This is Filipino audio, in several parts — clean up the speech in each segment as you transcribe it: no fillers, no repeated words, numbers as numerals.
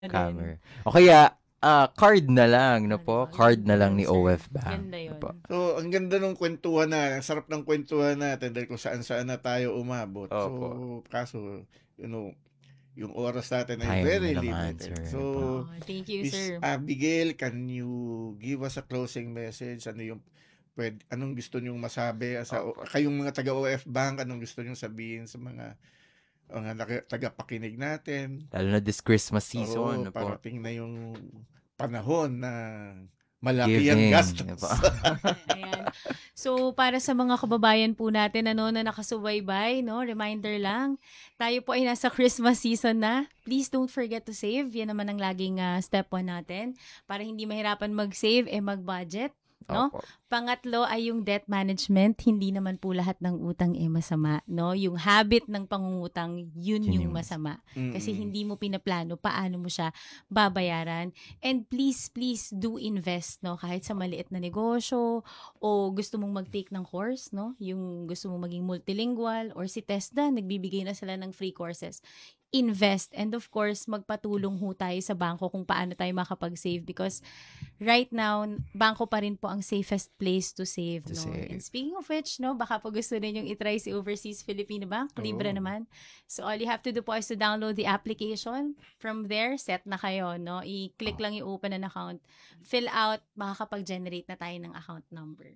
din. Camera. O kaya, card na lang, no po? Ano, Card na lang ni sir. OF Bank. Ganda yun. No po? So, ang ganda ng kwentuhan na, ang sarap ng kwentuhan natin dahil kung saan-saan na tayo umabot. Opo. So, kaso, yung oras natin ay Time very na naman, limited. sir. So, Oh, thank you, Miss sir. Abigail, can you give us a closing message? Anong gusto niyong masabi sa Opo. kayong mga taga-OF Bank, anong gusto niyong sabihin sa mga tagapakinig natin? Lalo na this Christmas Oo, season, no po? parating na yung panahon na malaki ang Giving. gastos. No po? Ayan. So, para sa mga kababayan po natin na nakasubaybay, reminder lang, tayo po ay nasa Christmas season na. Please don't forget to save. Yan naman ang laging step 1 natin. Para hindi mahirapan mag-save, mag-budget. No? Opo. Pangatlo ay yung debt management. Hindi naman po lahat ng utang masama. No? Yung habit ng pangungutang, yun yung masama. Kasi hindi mo pinaplano paano mo siya babayaran. And please do invest, no? Kahit sa maliit na negosyo o gusto mong mag-take ng course, no? Yung gusto mong maging multilingual or si TESDA, nagbibigay na sila ng free courses. Invest, and of course magpatulong ho tayo sa bangko kung paano tayo makapag-save, because right now bangko pa rin po ang safest place to save. And speaking of which, baka po gusto ninyong i-try si Overseas Filipino Bank, libre naman. So all you have to do po is to download the application. From there, set na kayo, i-click lang yung open an account, fill out, makakapag-generate na tayo ng account number.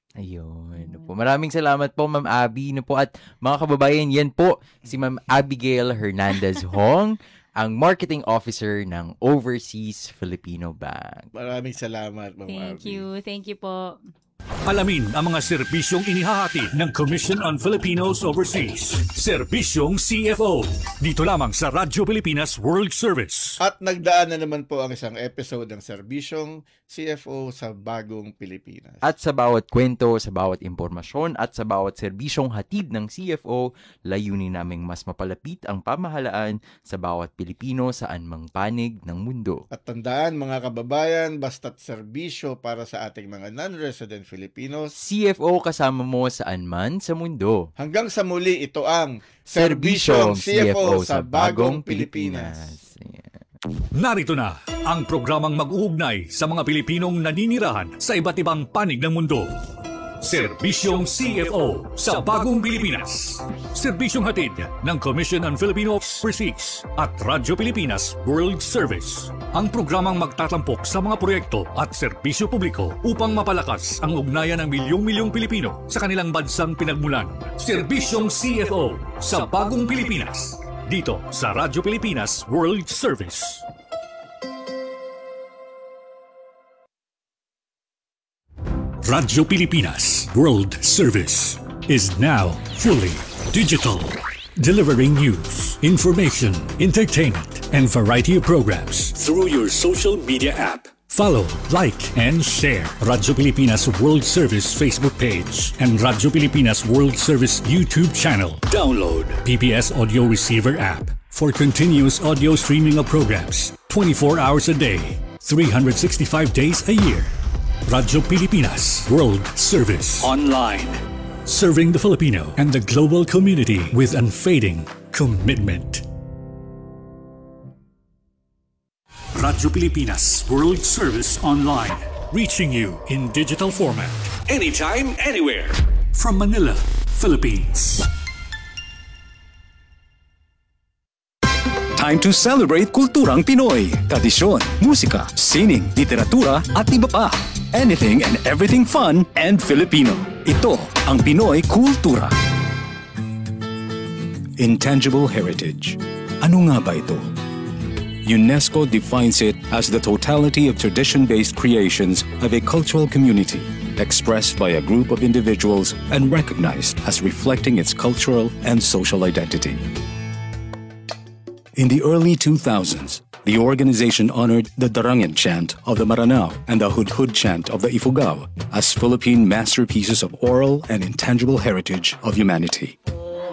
Ayun. No po. Maraming salamat po, Ma'am Abby. No po. At mga kababayan, yan po si Ma'am Abigail Hernandez Hong, ang Marketing Officer ng Overseas Filipino Bank. Maraming salamat, Ma'am Abby. Thank you po. Alamin ang mga serbisyong inihahatid ng Commission on Filipinos Overseas. Serbisyong CFO. Dito lamang sa Radyo Pilipinas World Service. At nagdaan na naman po ang isang episode ng Serbisyong CFO sa Bagong Pilipinas. At sa bawat kwento, sa bawat impormasyon, at sa bawat serbisyong hatid ng CFO, layunin naming mas mapalapit ang pamahalaan sa bawat Pilipino saan mang panig ng mundo. At tandaan mga kababayan, basta't serbisyo para sa ating mga non-resident Filipinos, CFO kasama mo saan man sa mundo. hanggang sa muli, ito ang Serbisyong CFO sa Bagong Pilipinas. Ayan. Narito na ang programang mag-uugnay sa mga Pilipinong naninirahan sa iba't ibang panig ng mundo. Serbisyong CFO sa Bagong Pilipinas. Serbisyong hatid ng Commission on Filipino Overseas at Radyo Pilipinas World Service. Ang programang magtatampok sa mga proyekto at serbisyo publiko upang mapalakas ang ugnayan ng milyong-milyong Pilipino sa kanilang bansang pinagmulan. Serbisyong CFO sa Bagong Pilipinas. Dito sa Radyo Pilipinas World Service. Radyo Pilipinas World Service is now fully digital, delivering news, information, entertainment, and variety of programs through your social media app. Follow, like, and share Radyo Pilipinas World Service Facebook page and Radyo Pilipinas World Service YouTube channel. Download PBS Audio Receiver app for continuous audio streaming of programs 24 hours a day, 365 days a year. Radyo Pilipinas World Service Online, serving the Filipino and the global community with unfading commitment. Radyo Pilipinas World Service Online, reaching you in digital format, anytime, anywhere, from Manila, Philippines. Time to celebrate kulturang Pinoy, tradisyon, musika, sining, literatura at iba pa. Anything and everything fun and Filipino. Ito ang Pinoy Kultura. Intangible heritage. Ano nga ba ito? UNESCO defines it as the totality of tradition-based creations of a cultural community, expressed by a group of individuals and recognized as reflecting its cultural and social identity. In the early 2000s, the organization honored the Darangan chant of the Maranao and the Hudhud chant of the Ifugao as Philippine masterpieces of oral and intangible heritage of humanity.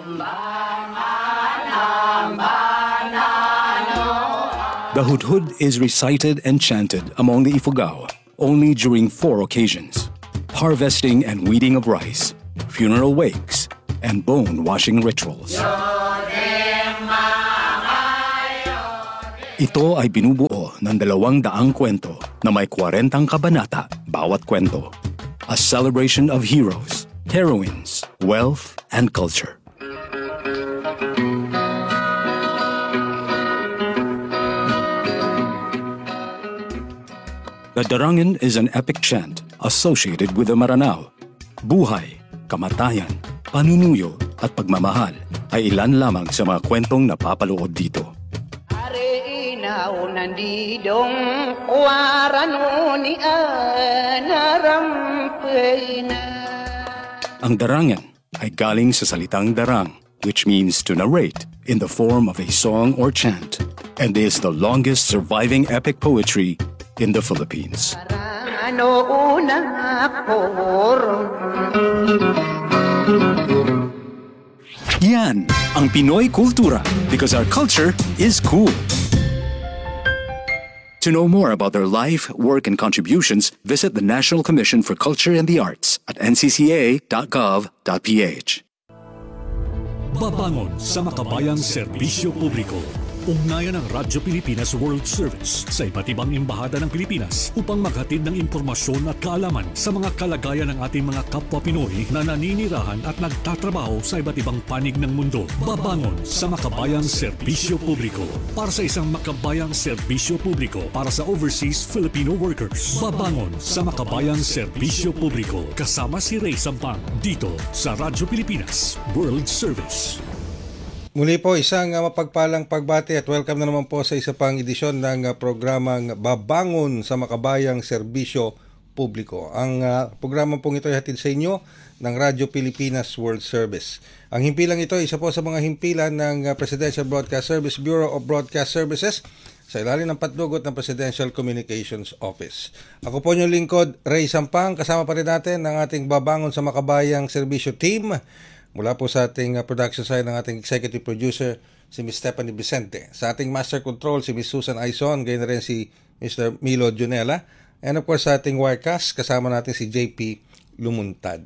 The Hudhud is recited and chanted among the Ifugao only during 4 occasions: harvesting and weeding of rice, funeral wakes, and bone washing rituals. Ito ay binubuo ng 200 kwento na may 40 kabanata bawat kwento. A celebration of heroes, heroines, wealth, and culture. The Darangen is an epic chant associated with the Maranao. Buhay, kamatayan, panunuyo at pagmamahal ay ilan lamang sa mga kwentong napapaloob dito. Ang Darangen ay galing sa salitang darang, which means to narrate in the form of a song or chant, and is the longest surviving epic poetry in the Philippines. Yan ang Pinoy kultura, because our culture is cool. To know more about their life, work, and contributions, visit the National Commission for Culture and the Arts at ncca.gov.ph. Babangon sa makabayang serbisyo publiko. Ugnayan ng Radyo Pilipinas World Service sa iba't ibang embahada ng Pilipinas upang maghatid ng impormasyon at kaalaman sa mga kalagayan ng ating mga kapwa Pinoy na naninirahan at nagtatrabaho sa iba't ibang panig ng mundo. Babangon sa makabayang serbisyo publiko para sa isang makabayang serbisyo publiko para sa overseas Filipino workers. Babangon sa makabayang serbisyo publiko kasama si Ray Sampang dito sa Radyo Pilipinas World Service. Muli po, isang mapagpalang pagbati at welcome na naman po sa isa pang edisyon ng programang Babangon sa Makabayang Serbisyo Publiko. Ang programa pong ito ay hatid sa inyo ng Radyo Pilipinas World Service. Ang himpilang ito ay isa po sa mga himpilan ng Presidential Broadcast Service Bureau of Broadcast Services sa ilalim ng patnugot ng Presidential Communications Office. Ako po yung lingkod, Ray Sampang. Kasama pa rin natin ang ating Babangon sa Makabayang Serbisyo Team. Mula po sa ating production side ng ating executive producer, si Ms. Stephanie Vicente. Sa ating master control, si Ms. Susan Aizon, gayon na rin si Mr. Milo Junela. And of course, sa ating wirecast, kasama natin si JP Lumuntad.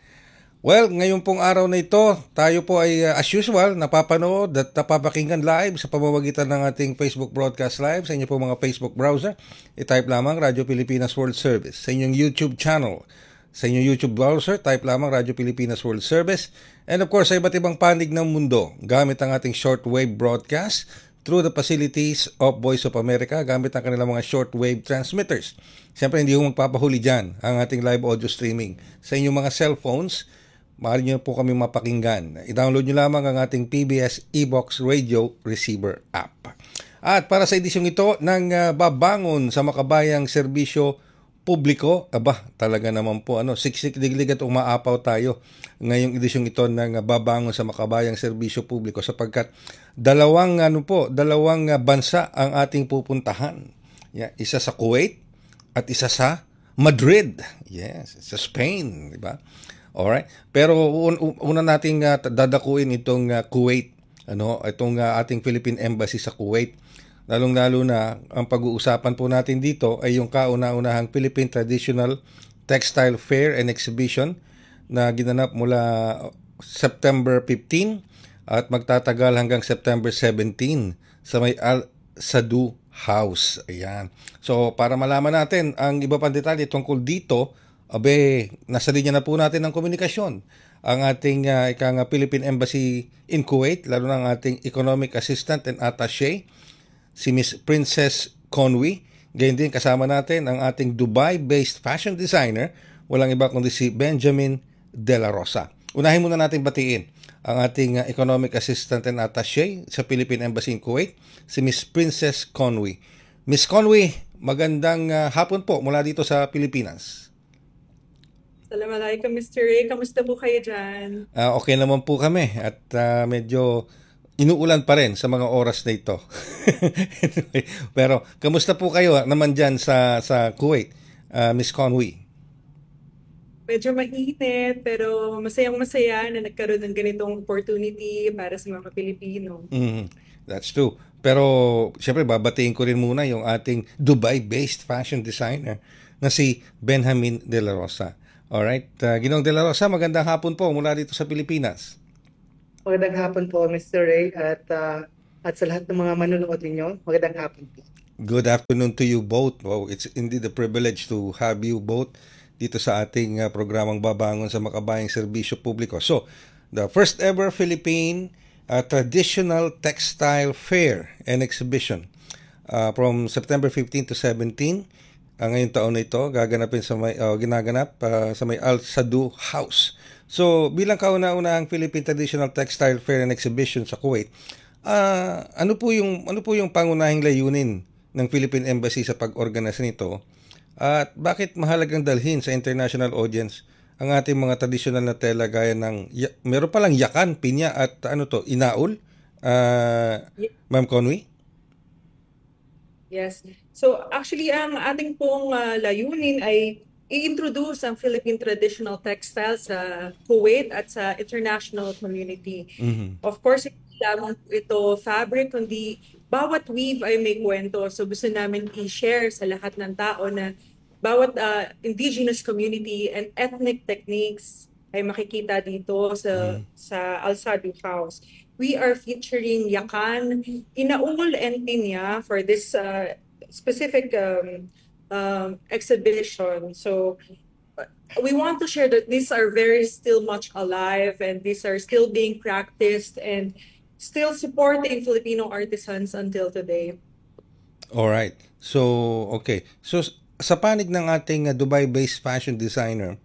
Well, ngayon pong araw na ito, tayo po ay as usual, napapanood at napapakinggan live sa pamamagitan ng ating Facebook Broadcast Live sa inyo po mga Facebook browser. I-type lamang Radyo Pilipinas World Service. Sa inyong YouTube channel, sa inyong YouTube browser, type lamang Radyo Pilipinas World Service. And of course, sa iba't ibang panig ng mundo, gamit ang ating shortwave broadcast through the facilities of Voice of America, gamit ang kanilang mga shortwave transmitters. Siyempre, hindi ko magpapahuli dyan ang ating live audio streaming. Sa inyong mga cellphones, maaari nyo po kami mapakinggan. I-download nyo lamang ang ating PBS eBox Radio Receiver app. At para sa edisyong ito ng Babangon sa Makabayang Serbisyo Publiko, talaga naman po, siksik diglig at umaapaw tayo ngayong edisyong ito ng Babangon sa Makabayang Serbisyo Publiko sapagkat dalawang bansa ang ating pupuntahan. Isa sa Kuwait at isa sa Madrid. Yes, sa Spain, di ba? Alright. Pero una nating dadakuin itong Kuwait, itong ating Philippine Embassy sa Kuwait. Lalong-lalo na ang pag-uusapan po natin dito ay yung kauna-unahang Philippine Traditional Textile Fair and Exhibition na ginanap mula September 15 at magtatagal hanggang September 17 sa may Al Sadu House. Ayan. So, para malaman natin ang iba pang detalye tungkol dito, nasa linya na po natin ng komunikasyon ang ating Philippine Embassy in Kuwait, lalo na ang ating Economic Assistant and Attaché, si Miss Princess Conwy. Ganyan din kasama natin ang ating Dubai-based fashion designer, walang iba kundi si Benjamin De La Rosa. Unahin muna natin batiin ang ating Economic Assistant and Attaché sa Philippine Embassy in Kuwait, si Miss Princess Conwy. Miss Conwy, magandang hapon po mula dito sa Pilipinas. Assalamualaikum, Mr. Ray. Kamusta po kayo dyan? Okay naman po kami at medyo inuulan pa rin sa mga oras na ito. Anyway, pero kamusta po kayo naman dyan sa Kuwait, Miss Conwy? Medyo mainit pero masayang-masaya na nagkaroon ng ganitong opportunity para sa mga Pilipino. That's true. Pero siyempre babatiin ko rin muna yung ating Dubai-based fashion designer na si Benjamin De La Rosa. Alright, Ginoong De La Rosa, magandang hapon po mula dito sa Pilipinas. Magandang hapon po, Mr. Ray, at at sa lahat ng mga manonood ninyo. Magandang hapon po. Good afternoon to you both. Wow, it's indeed a privilege to have you both dito sa ating programang Babangon sa Makabayang Serbisyo Publiko. So, the first ever Philippine traditional textile fair and exhibition from September 15 to 17. Ngayong taon na ito, ginaganap sa may Al Sadu House. So, bilang kauna-unahang Philippine Traditional Textile Fair and Exhibition sa Kuwait, ano po yung pangunahing layunin ng Philippine Embassy sa pag-organize nito? At bakit mahalagang dalhin sa international audience ang ating mga traditional na tela gaya ng meron palang yakan, pinya at inaul? Ma'am Conwy? Yes. So actually, ang ating pong layunin ay i-introduce ang Philippine traditional textiles sa Kuwait at sa international community. Mm-hmm. Of course, hindi lamang ito fabric, kundi bawat weave ay may kwento. So gusto namin i-share sa lahat ng tao na bawat indigenous community and ethnic techniques ay makikita dito sa Al Sadu House. We are featuring yakan, inaul, and pinya for this specific exhibition. So we want to share that these are still much alive, and these are still being practiced and still supporting Filipino artisans until today. All right. So, okay. So, sa panig ng ating Dubai-based fashion designer,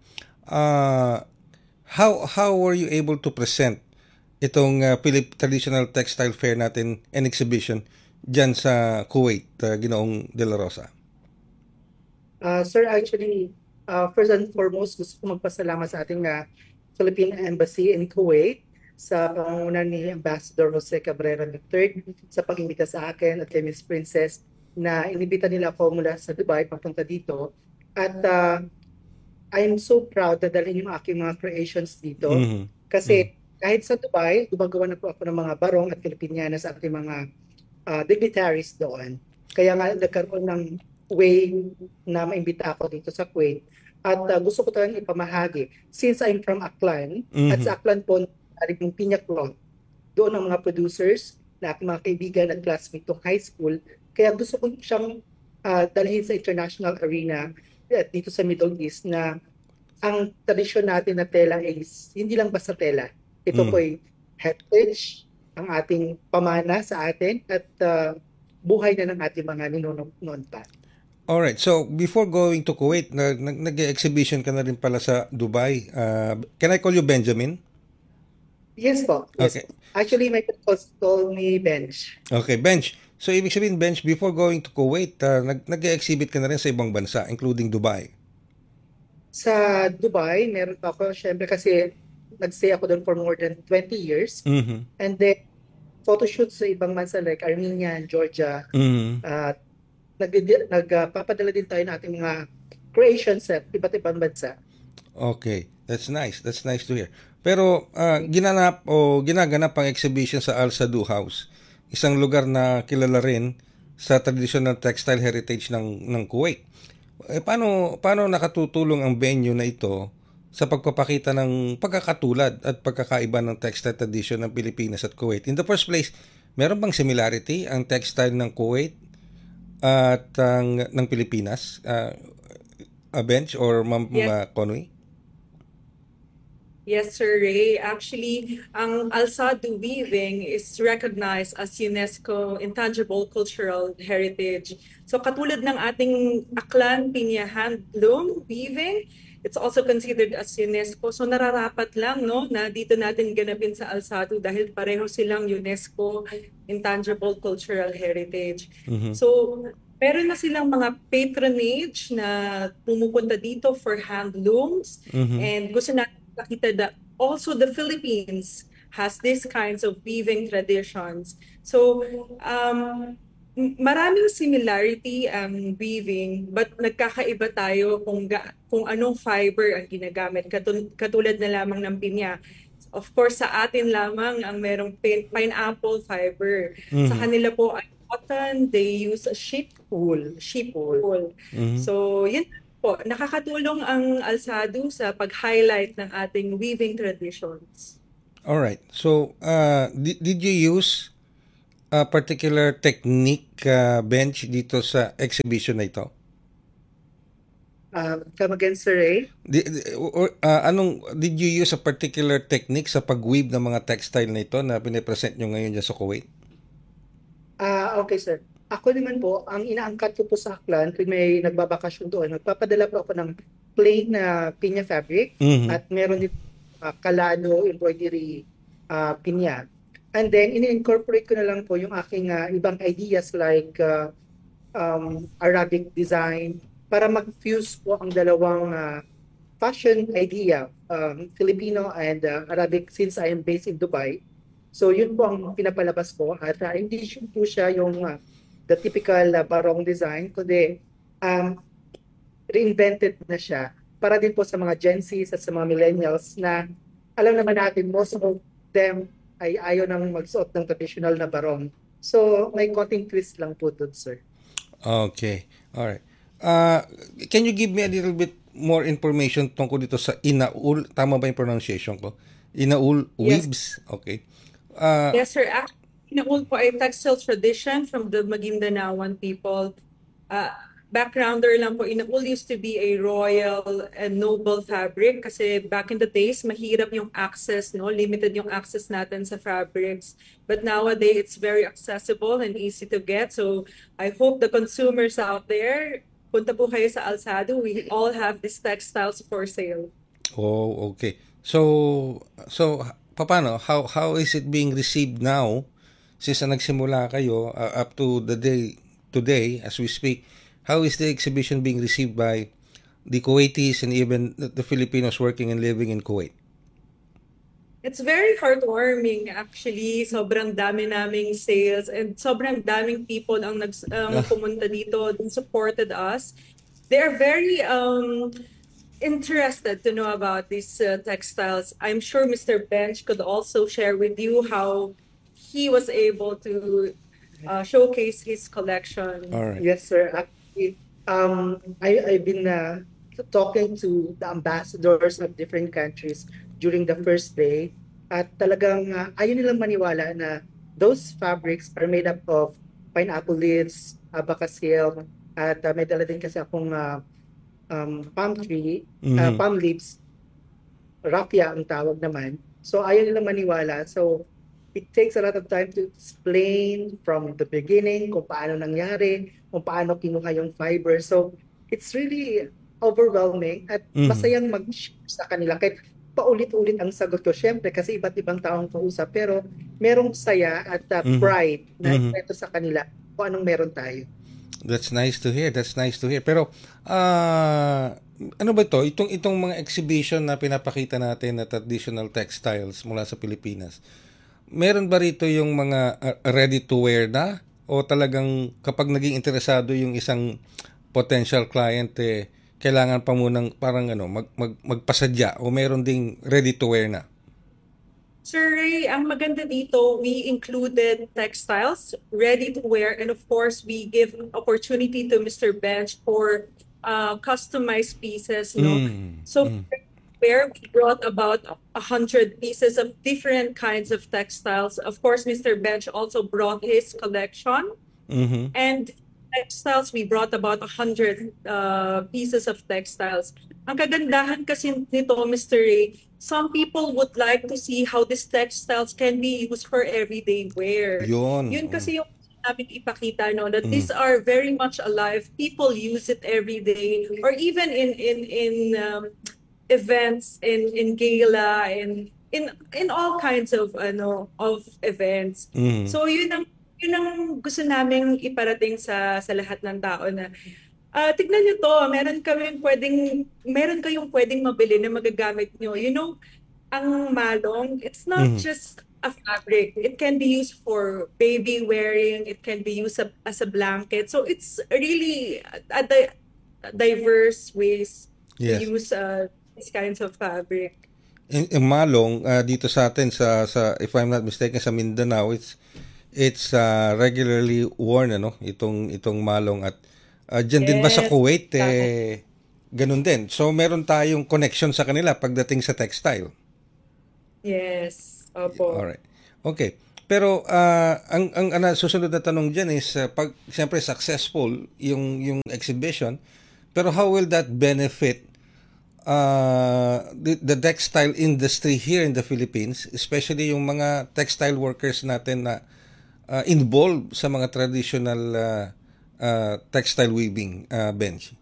how were you able to present itong traditional textile fair natin and exhibition dyan sa Kuwait, Ginoong De La Rosa? Sir, actually, first and foremost, gusto ko magpasalamat sa ating Philippine Embassy in Kuwait sa pangunguna ni Ambassador Jose Cabrera III sa pag-imbita sa akin at kay Miss Princess na inibita nila ako mula sa Dubai papunta dito. At I'm so proud na dalhin yung aking mga creations dito. Kasi kahit sa Dubai, gumagawa na po ako ng mga barong at Filipiniana sa ating mga dignitaries doon. Kaya nga nagkaroon ng way na maimbita ako dito sa Kuwait. At gusto ko talagang ipamahagi. Since I'm from Aklan, at sa Aklan po, yung pinya cloth, doon ang mga producers na aking mga kaibigan at classmate to high school. Kaya gusto ko siyang dalhin sa international arena dito sa Middle East na ang tradisyon natin na tela is hindi lang basta tela. Ito po ay heritage, ang ating pamana sa atin at buhay na ng ating mga ninunon pa. Alright, so before going to Kuwait, nag-exhibition ka na rin pala sa Dubai. Can I call you Benjamin? Yes po. Yes Okay. po. Actually, my call me Bench. Okay, Bench. So, ibig sabihin, Bench, before going to Kuwait, nag-exhibit ka na rin sa ibang bansa, including Dubai. Sa Dubai, meron pa ako, syempre kasi nag-stay ako doon for more than 20 years. And then, photoshoots sa ibang bansa like Armenia and Georgia. Nagpapadala din tayo ng ating mga creations sa iba't ibang bansa. Okay, that's nice. That's nice to hear. Pero ginaganap ang exhibition sa Al Sadu House, isang lugar na kilala rin sa traditional textile heritage ng Kuwait. Paano nakatutulong ang venue na ito sa pagpapakita ng pagkakatulad at pagkakaiba ng textile tradition ng Pilipinas at Kuwait? In the first place, meron bang similarity ang textile ng Kuwait at ng Pilipinas? Bench or Ma'am Conwy? Yes, Sir Ray. Actually, ang Al Sadu weaving is recognized as UNESCO Intangible Cultural Heritage. So katulad ng ating Aklan Pinya handloom weaving, it's also considered as UNESCO. So nararapat lang na dito natin ganapin sa Al Sadu dahil pareho silang UNESCO Intangible Cultural Heritage. So meron na silang mga patronage na pumupunta dito for handlooms, and gusto natin makita that also the Philippines has these kinds of weaving traditions. So maraming similarity ang weaving, but nagkakaiba tayo kung anong fiber ang ginagamit, katulad na lamang ng pinya. Of course, sa atin lamang ang merong pineapple fiber. Sa kanila po ay cotton, they use a sheep wool. So yun po, nakakatulong ang Al Sadu sa pag-highlight ng ating weaving traditions. Alright. So, did you use particular technique, Bench, dito sa exhibition na ito? Come again, Sir Ray? Did you use a particular technique sa pag-weave ng mga textile na ito na pinipresent nyo ngayon dyan sa Kuwait? Okay, sir. Ako naman po, ang inaangkat ko po sa Aklan, kung may nagbabakasyon doon, nagpapadala po ako ng plain na pinya fabric at meron din kalado embroidery pinya. And then, ini-incorporate ko na lang po yung aking ibang ideas like Arabic design para mag-fuse po ang dalawang fashion idea, Filipino and Arabic, since I am based in Dubai. So yun po ang pinapalabas ko at hindi po siya yung the typical barong design, kundi reinvented na siya para din po sa mga Gen Z at sa mga millennials na alam naman natin most of them ay ayaw nang magsuot ng traditional na barong. So may konting twist lang po doon, sir. Okay. Alright. Can you give me a little bit more information tungkol dito sa Inaul? Tama ba yung pronunciation ko? Inaul Weaves? Yes. Okay. Yes, sir. Inaul po ay textile tradition from the Maguindanaoan people. Backgrounder lang po, Inaul used to be a royal and noble fabric kasi back in the days, mahirap yung access, no? Limited yung access natin sa fabrics. But nowadays, it's very accessible and easy to get. So I hope the consumers out there, punta po kayo sa Alsado. We all have these textiles for sale. Oh, okay. So paano? How is it being received now? Since nagsimula kayo up to the day today as we speak, how is the exhibition being received by the Kuwaitis and even the Filipinos working and living in Kuwait? It's very heartwarming actually. Sobrang dami naming sales and sobrang daming people ang pumunta dito and supported us. They're very interested to know about these textiles. I'm sure Mr. Bench could also share with you how he was able to showcase his collection. All right. Yes, sir. Actually, I've been talking to the ambassadors of different countries during the first day at talagang ayaw nilang maniwala na those fabrics are made up of pineapple leaves, abaca silk, at may dala din kasi akong palm tree, palm leaves, raffia ang tawag naman. So ayaw nilang maniwala. So it takes a lot of time to explain from the beginning kung paano nangyari, kung paano kinuha yung fiber. So it's really overwhelming at masayang mag-share sa kanila. Kahit paulit-ulit ang sagot ko, syempre, kasi iba't ibang taong kausap. Pero merong saya at pride na ito sa kanila kung anong meron tayo. That's nice to hear. That's nice to hear. Pero, ano ba ito? Itong mga exhibition na pinapakita natin na traditional textiles mula sa Pilipinas, meron ba rito yung mga ready-to-wear na? O talagang kapag naging interesado yung isang potential client, kailangan pa munang parang magpasadya o meron ding ready-to-wear na? Sir Ray, ang maganda dito, we included textiles, ready-to-wear, and of course, we give opportunity to Mr. Bench for customized pieces. No? So, where we brought about 100 pieces of different kinds of textiles. Of course, Mr. Bench also brought his collection. And textiles, we brought about 100 pieces of textiles. Ang kagandahan kasi nito, Mr. Ray, some people would like to see how these textiles can be used for everyday wear. Yun kasi yung namin ipakita, no, that these are very much alive. People use it every day, or even in events, in gala, in all kinds of events. So yun ang gusto naming iparating sa lahat ng tao na tignan niyo to, meron kayong pwedeng mabili na magagamit niyo. You know, ang malong, it's not just a fabric. It can be used for baby wearing, it can be used as a blanket. So it's really a diverse ways to use these kinds of fabric. In malong, dito sa atin sa if I'm not mistaken sa Mindanao, it's regularly worn itong malong at dyan din ba sa Kuwait ganun din. So meron tayong connection sa kanila pagdating sa textile. Yes. Opo. Alright. Okay. Pero ang susunod na tanong diyan is pag siyempre successful yung exhibition, pero how will that benefit the textile industry here in the Philippines, especially yung mga textile workers natin na involved sa mga traditional textile weaving, Benj?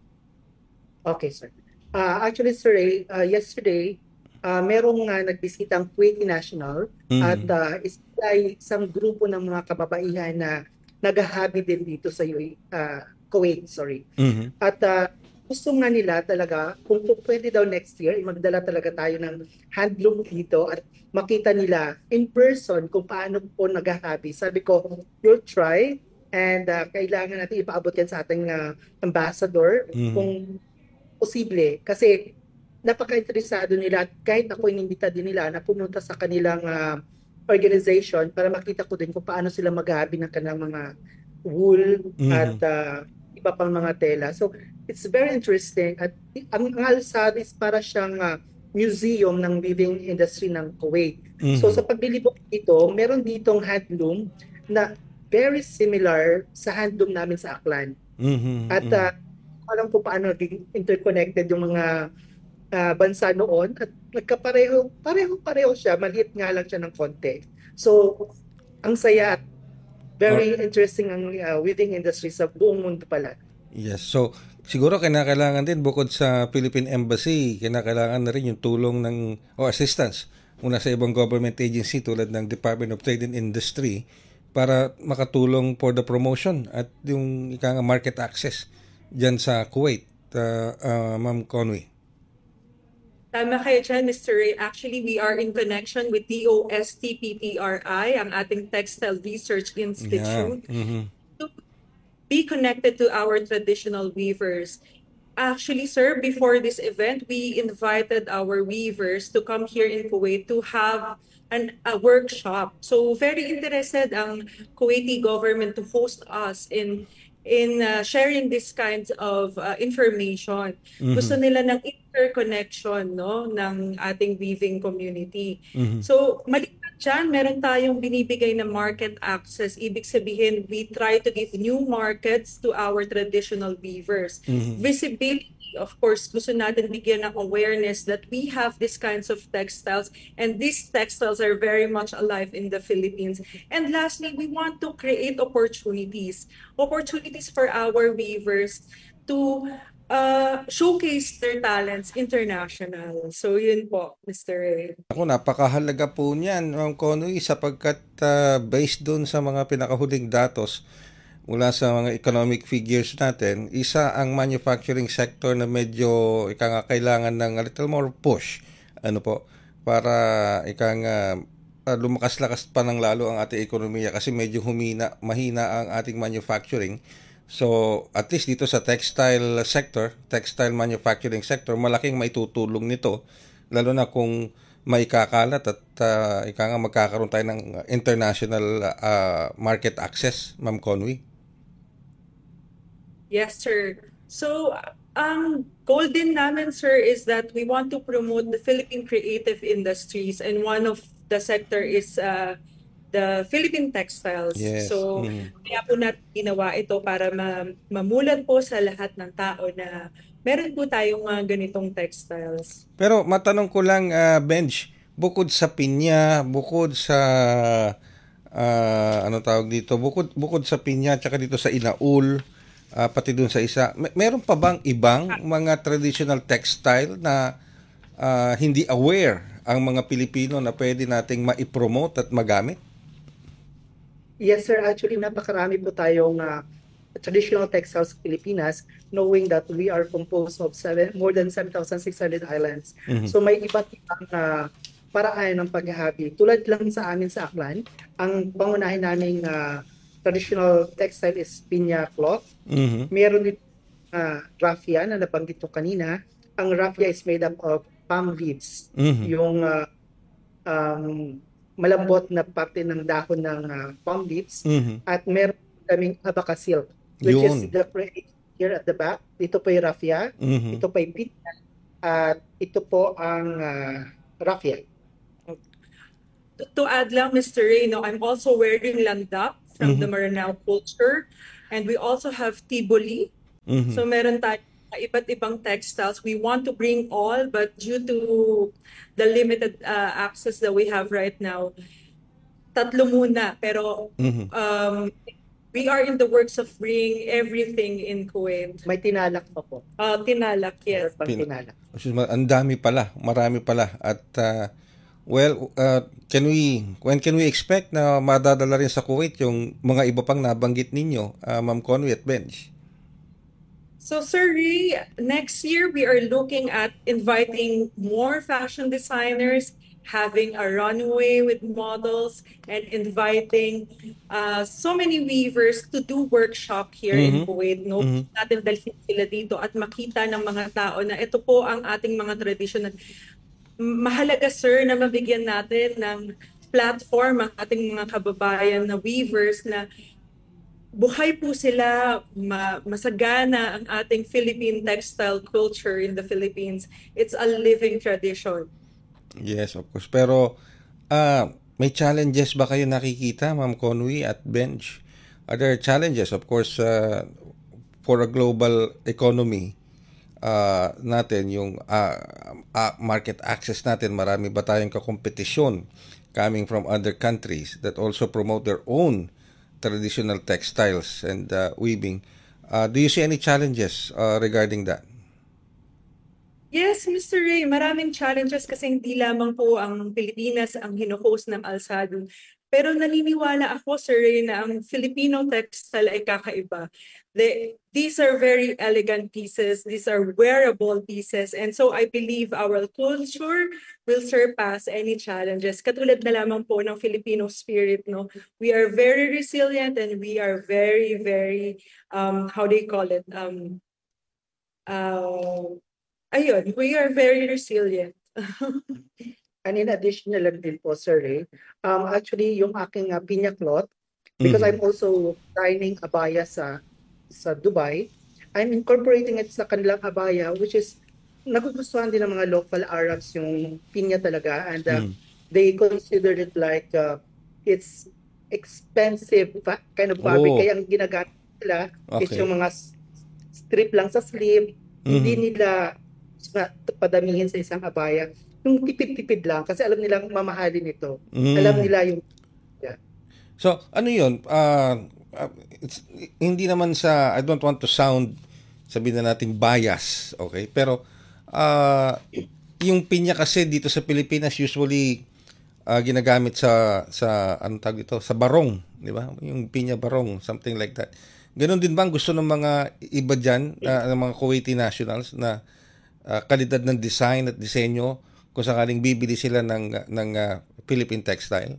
Okay, sir. Actually, sir, yesterday, merong nagbisitang Kuwaiti National at isang grupo ng mga kababaihan na naghahabi din dito sa Kuwait, sorry. At gusto nga nila talaga, kung pwede daw next year, magdala talaga tayo ng handloom dito at makita nila in person kung paano po naghahabi. Sabi ko, you'll try and kailangan natin ipaabot yan sa ating ambassador kung posible. Kasi napaka-interesado nila at kahit ako inimbita din nila na pumunta sa kanilang organization para makita ko din kung paano sila maghahabi ng kanilang mga wool at iba pang mga tela. So, it's very interesting. At ang Al-Sadd is para siyang museum ng weaving industry ng Kuwait. So, sa paglilibot dito, meron ditong handloom na very similar sa handloom namin sa Aklan. At alam ko paano naging interconnected yung mga bansa noon at pareho siya, maliit nga lang siya ng konti. So, ang saya at very interesting ang weaving industry sa buong mundo pala. Yes, so siguro kinakailangan din bukod sa Philippine Embassy, kinakailangan na rin yung tulong o assistance muna sa ibang government agency tulad ng Department of Trade and Industry para makatulong for the promotion at yung market access dyan sa Kuwait, Ma'am Conway. Tama kayo dyan, Mr. Ray. Actually, we are in connection with DOST-PTRI, ang ating Textile Research Institute, to be connected to our traditional weavers. Actually, sir, before this event, we invited our weavers to come here in Kuwait to have a workshop. So, very interested ang Kuwaiti government to host us in sharing this kinds of information. Gusto nila ng interconnection, no, ng ating weaving community. So, maliban dyan, meron tayong binibigay na market access. Ibig sabihin, we try to give new markets to our traditional weavers. Visibility, of course, gusto natin bigyan ng awareness that we have these kinds of textiles and these textiles are very much alive in the Philippines. And lastly, we want to create opportunities for our weavers to showcase their talents international. So yun po, Mr. Ray. Ako, napakahalaga po niyan, Ma'am Conway, sapagkat based doon sa mga pinakahuling datos mula sa mga economic figures natin, isa ang manufacturing sector na medyo kailangan ng a little more push para lumakas-lakas pa ng lalo ang ating ekonomiya kasi medyo mahina ang ating manufacturing. So, at least dito sa textile manufacturing sector, malaking maitutulong nito, lalo na kung maikakalat at magkakaroon tayo ng international market access, Ma'am Conway. Yes, sir. So, goal din namin, sir, is that we want to promote the Philippine creative industries and one of the sector is the Philippine textiles. Yes. So, kaya po natin ginawa ito para mamulat po sa lahat ng tao na meron po tayong ganitong textiles. Pero matanong ko lang, Benj, bukod sa pinya, bukod sa bukod sa pinya tsaka dito sa inaul, pati dun sa isa, meron pa bang ibang mga traditional textile na hindi aware ang mga Pilipino na pwede nating maipromote at magamit? Yes, sir. Actually, napakarami po tayong traditional textiles sa Pilipinas, knowing that we are composed of more than 7,600 islands. So may iba't ibang paraan ng paghahabi. Tulad lang sa amin sa Aklan, ang pangunahin naming traditional textile is pinya cloth. Meron din raffia na nabanggit ko kanina. Ang raffia is made up of palm leaves. Yung malambot na parte ng dahon ng palm leaves. At meron kaming abaca silk, which is the here at the back. Ito po yung raffia, ito po yung pinya, at ito po ang raffia. to add lang, Mr. Ray, no, I'm also wearing landak from the Maranao culture. And we also have tiboli. So meron tayo iba't ibang textiles. We want to bring all, but due to the limited access that we have right now, tatlo muna. Pero we are in the works of bringing everything in Kuwait. May tinalak pa po. Tinalak, yes. Pang tinalak. Ang dami pala, marami pala. At when can we expect na madadala rin sa Kuwait yung mga iba pang nabanggit ninyo, Ma'am Conwy at Benj? So, Sir Ray, next year we are looking at inviting more fashion designers, having a runway with models, and inviting so many weavers to do workshop here in Kuwait. No, natin dalhin sila dito at makita ng mga tao na ito po ang ating mga tradisyon. Mahalaga, sir, na mabigyan natin ng platform ang ating mga kababayan na weavers na buhay po sila, masagana ang ating Philippine textile culture in the Philippines. It's a living tradition. Yes, of course. Pero may challenges ba kayo nakikita, Ma'am Conwy at Benj? Are there challenges, of course, for a global economy natin, yung market access natin, marami ba tayong kakompetisyon coming from other countries that also promote their own traditional textiles and weaving? Do you see any challenges regarding that? Yes, Mr. Ray, maraming challenges kasi hindi lamang po ang Pilipinas ang hino-host ng Alsado. Pero naniniwala ako, Sir Ray, na ang Filipino textile ay kakaiba. These are very elegant pieces. These are wearable pieces. And so I believe our culture will surpass any challenges. Katulad na lamang po ng Filipino spirit, no? We are very resilient and we are very, very, how do you call it? We are very resilient. And in addition na lang din po, Sir Ray, actually yung aking pinya cloth, because I'm also designing abaya sa Dubai, I'm incorporating it sa kanilang abaya, which is nagugustuhan din ng mga local Arabs yung pinya talaga, and they consider it like it's expensive kind of fabric. Kaya ang ginagamit nila is yung mga strip lang sa sleeve, hindi nila padamihin sa isang abaya. Yung tipid-tipid lang kasi alam nilang mamahalin ito. Alam nila yung So, ano yun? Hindi naman sa, I don't want to sound, sabihin na natin bias, okay? Pero, yung pinya kasi dito sa Pilipinas usually ginagamit sa anong tawag dito? Sa barong, di ba? Yung pinya barong, something like that. Ganon din ba ang gusto ng mga iba dyan, ng mga Kuwaiti nationals na kalidad ng design at disenyo kung sakaling bibili sila ng Philippine textile?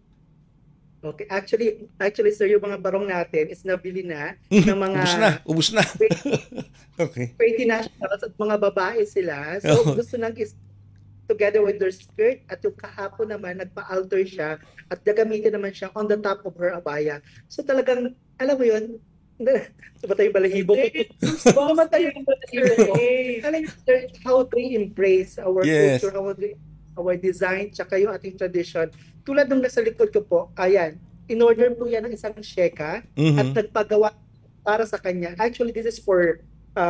Okay, actually sir, yung mga barong natin is nabili na ng mga ubos na. Okay. Pretty nationals at mga babae sila. So gusto nang together with their skirt, at yung kahapon naman nagpa-alter siya at gagamitin naman siya on the top of her abaya. So talagang, alam mo yun, sumatay yung balahibo. Sumatay yung balahibo. Alam mo, sir, how they embrace our culture, our design, tsaka yung ating tradition. Tulad ng nasa likod ko po, ayan, in-order po yan ng isang sheka at nagpagawa para sa kanya. Actually, this is for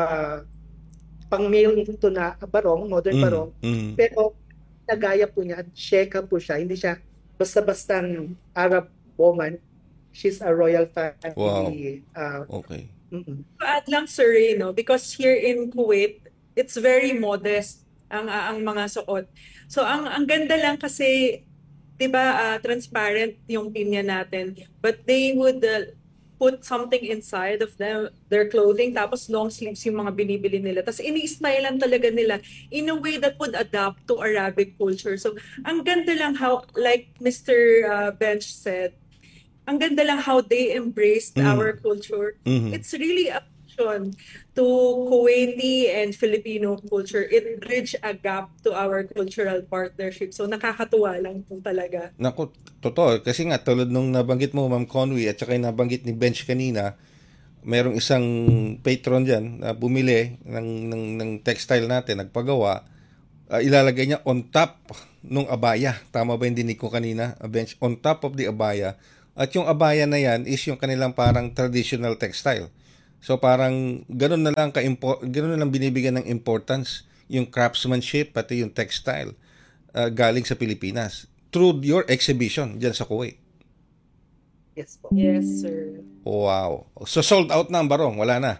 pang male ito na barong, modern barong. Pero nagaya po niya at sheka po siya. Hindi siya basta-bastang Arab woman. She's a royal family. Wow. Okay. Add lang, sir, because here in Kuwait, it's very modest ang mga suot. So ang ganda lang kasi, 'di ba, transparent yung pinya natin, but they would put something inside of their clothing, tapos long sleeves yung mga binibili nila. Tapos ini-stylean talaga nila in a way that would adapt to Arabic culture. So ang ganda lang how, like Mr. Bench said, ang ganda lang how they embraced our culture. It's really a passion to Kuwaiti and Filipino culture. It bridged a gap to our cultural partnership. So nakakatuwa lang po talaga. Naku, totoo. Kasi nga, tulad nung nabanggit mo, Ma'am Conwy, at saka yung nabanggit ni Bench kanina, merong isang patron dyan na bumili ng textile natin, nagpagawa, ilalagay niya on top nung abaya. Tama ba yung dinig ko kanina? Bench, on top of the abaya. At yung abaya na yan is yung kanilang parang traditional textile. So parang ganun na lang binibigyan ng importance yung craftsmanship pati yung textile galing sa Pilipinas through your exhibition dyan sa Kuwait. Yes po. Yes, sir. Wow. So sold out na ang barong, wala na.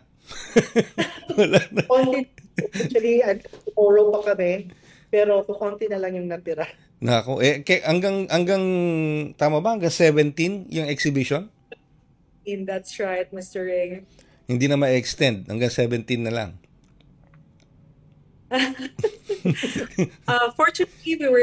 Konti, actually, tomorrow pa kami, pero konti na lang yung natira. Nako, hanggang tama ba hanggang 17 yung exhibition? And that's right, Mr. Ring. Hindi na ma-extend hanggang 17 na lang. Fortunately, we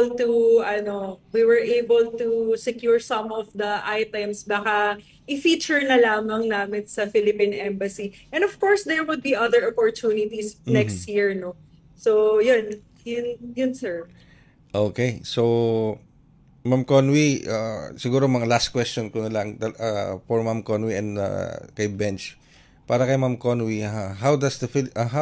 were able to secure some of the items. Baka i-feature na lamang namin sa Philippine Embassy. And of course, there would be other opportunities next year, no? So, yun, sir. Okay. So, Ma'am Conwy, siguro mga last question ko na lang for Ma'am Conwy and kay Bench. Para kay Ma'am Conwy, how does the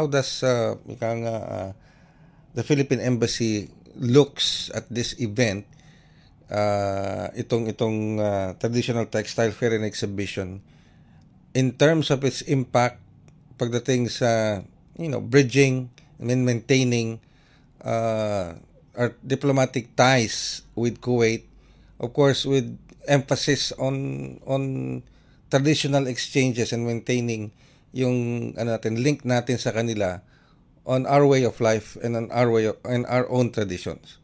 Philippine Embassy looks at this event, itong traditional textile fair and exhibition, in terms of its impact pagdating sa bridging and maintaining our diplomatic ties with Kuwait, of course with emphasis on traditional exchanges and maintaining yung link natin sa kanila on our way of life and on our own traditions.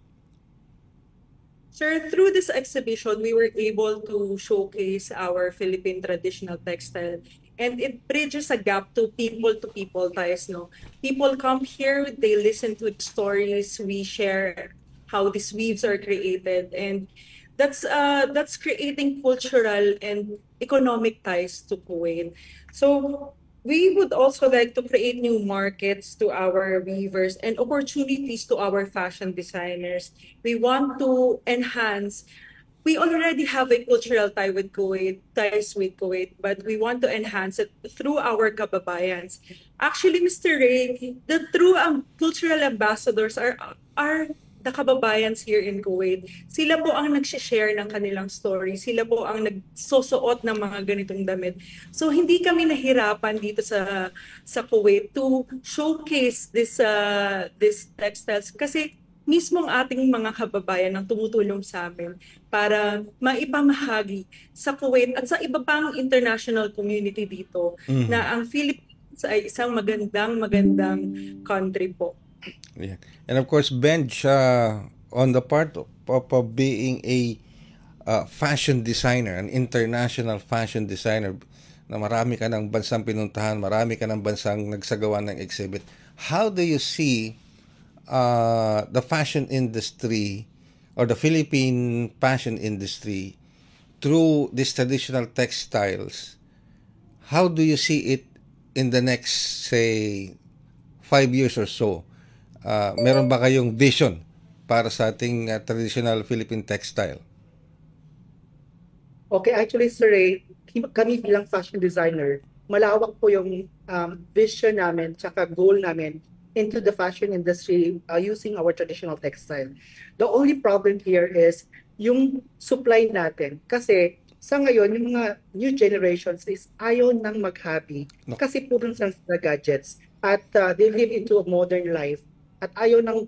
Sir, through this exhibition, we were able to showcase our Philippine traditional textile, and it bridges a gap to people ties, no? People come here, they listen to the stories, we share how these weaves are created, and that's creating cultural and economic ties to Kuwait. So we would also like to create new markets to our weavers and opportunities to our fashion designers. We want to enhance. We already have a cultural ties with Kuwait, but we want to enhance it through our kababayans. Actually, Mr. Ray, the true cultural ambassadors are the kababayans here in Kuwait. Sila po ang nag-share ng kanilang story. Sila po ang nagsusuot ng mga ganitong damit. So hindi kami nahirapan dito sa Kuwait to showcase this textiles kasi mismong ating mga kababayan ang tumutulong sa amin para maipamahagi sa Kuwait at sa iba pang international community dito na ang Philippines ay isang magandang country po. Yeah. And of course, Benj, on the part of being a fashion designer, an international fashion designer, na marami ka ng bansang pinuntahan, marami ka ng bansang nagsagawa ng exhibit, how do you see the fashion industry or the Philippine fashion industry through these traditional textiles? How do you see it in the next, say, 5 years or so? Meron ba kayong vision para sa ating traditional Philippine textile? Okay, actually, Sir Ray, kami bilang fashion designer, malawak po yung vision namin tsaka goal namin into the fashion industry using our traditional textile. The only problem here is yung supply natin. Kasi sa ngayon, yung mga new generations is ayaw nang mag-hobby kasi puro sa gadgets at they live into a modern life. At ayaw nang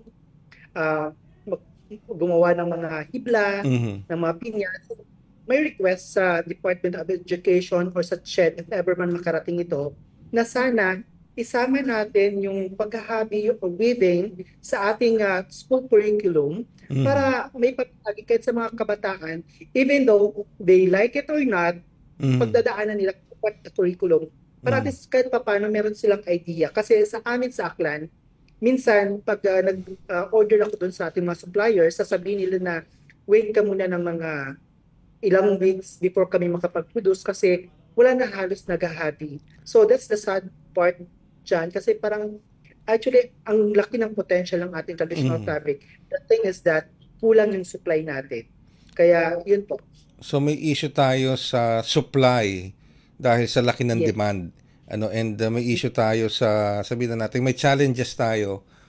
gumawa ng mga hibla, ng mga pinyas. May request sa Department of Education or sa CHED, if ever man makarating ito, na sana isama natin yung pag-hobby o weaving sa ating school curriculum para may pagkakagi kahit sa mga kabataan, even though they like it or not, pagdadaanan nila sa curriculum. Para at least kahit paano meron silang idea. Kasi sa amin sa Aklan, minsan, pag nag-order ako dun sa ating mga suppliers, sasabihin nila na wait ka muna ng mga ilang weeks before kami makapag-produce kasi wala na halos nag-hobby. So that's the sad part dyan kasi parang actually ang laki ng potential ng ating traditional fabric. The thing is that kulang yung supply natin. Kaya yun po. So may issue tayo sa supply dahil sa laki ng demand. And may issue tayo sa, sabihin na natin, may challenges tayo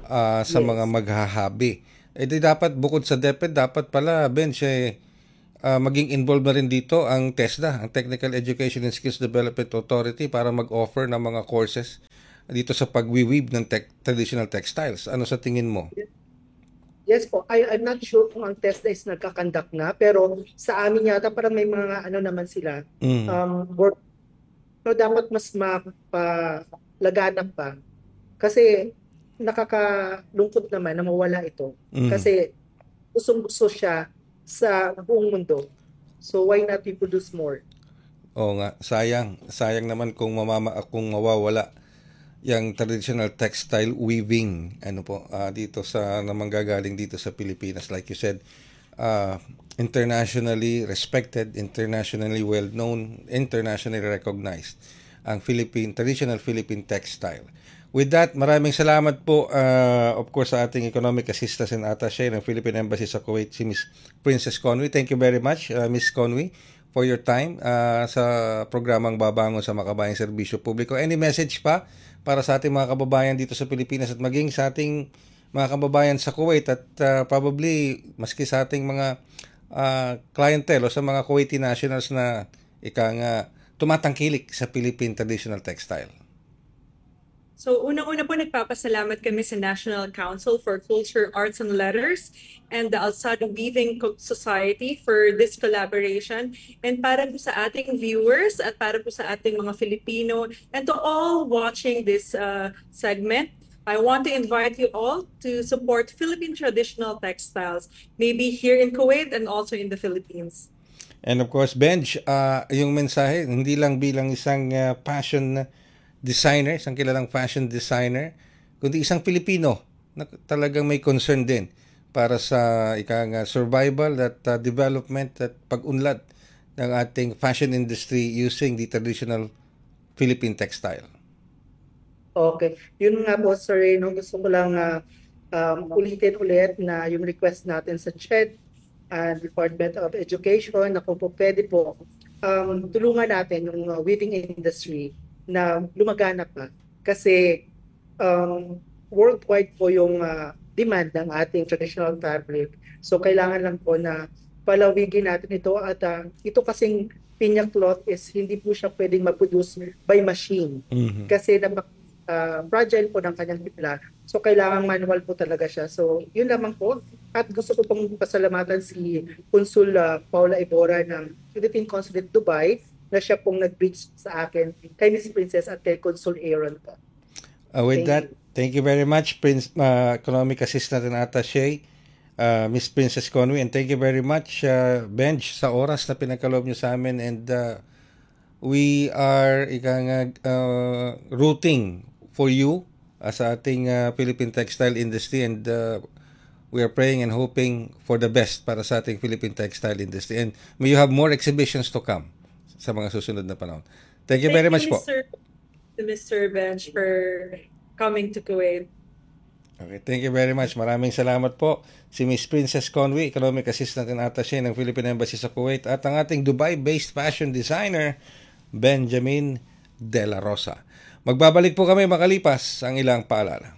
sa mga maghahabi. Di dapat bukod sa DepEd, dapat pala Benj maging involved na rin dito ang TESDA, ang Technical Education and Skills Development Authority, para mag-offer ng mga courses dito sa pag-weave ng traditional textiles. Ano sa tingin mo? Yes po, I'm not sure kung ang TESDA is nagkakandak na, pero sa amin yata parang may mga naman sila, work. So dapat mas mapalaganap pa. Kasi nakakalungkot naman na mawala ito. Kasi usong-uso siya sa buong mundo. So why not we produce more? Oo nga, sayang. Sayang naman kung mawawala yung traditional textile weaving dito sa namanggagaling dito sa Pilipinas. Like you said, internationally respected, internationally well-known, internationally recognized ang traditional Philippine textile. With that, maraming salamat po, of course, sa ating Economic Assistant and Attaché ng Philippine Embassy sa Kuwait, si Ms. Princess Conwy. Thank you very much, Ms. Conwy, for your time sa programang Babangon sa Makabayang Serbisyo Publiko. Any message pa para sa ating mga kababayan dito sa Pilipinas at maging sa ating mga kababayan sa Kuwait at probably maski sa ating mga clientele o sa mga Kuwaiti nationals na tumatangkilik sa Philippine traditional textile? So unang-una po nagpapasalamat kami sa National Council for Culture, Arts and Letters and the Alsado Weaving Society for this collaboration. And para po sa ating viewers at para po sa ating mga Filipino and to all watching this segment, I want to invite you all to support Philippine traditional textiles, maybe here in Kuwait and also in the Philippines. And of course, Benj, yung mensahe, hindi lang bilang isang fashion designer, isang kilalang fashion designer, kundi isang Pilipino na talagang may concern din para sa survival at development at pag-unlad ng ating fashion industry using the traditional Philippine textile. Okay. Yun nga po, sir, gusto ko lang ulitin ulit na yung request natin sa CHED and Department of Education na kung po pwede po tulungan natin yung weaving industry na lumaganap pa. Kasi worldwide po yung demand ng ating traditional fabric. So kailangan lang po na palawigin natin ito at ito kasing pinya cloth is hindi po siya pwedeng ma-produce by machine. Kasi fragile po ng kanyang tipla. So kailangan manual po talaga siya. So yun lamang po. At gusto ko pong pasalamatan si Consul Paula Ibora ng Philippine Consulate Dubai na siya pong nag-reach sa akin kay Ms. Princess at kay Consul Aaron po. Thank you very much, Economic Assistant and Attaché, Ms. Princess Conwy, and thank you very much, Benj, sa oras na pinagkaloob niyo sa amin, and we are rooting for you sa ating Philippine textile industry, and we are praying and hoping for the best para sa ating Philippine textile industry, and may you have more exhibitions to come sa mga susunod na panahon. Thank you very much po. Mr. Benj, for coming to Kuwait. Okay, thank you very much. Maraming salamat po. Si Ms. Princess Conwy, Economic Assistant and Attaché ng Philippine Embassy sa Kuwait, at ang ating Dubai-based fashion designer, Benjamin De La Rosa. Magbabalik po kami makalipas ang ilang paalala.